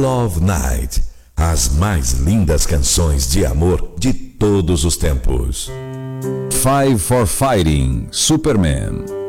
Love Night. As mais lindas canções de amor de todos os tempos. Five for Fighting, Superman.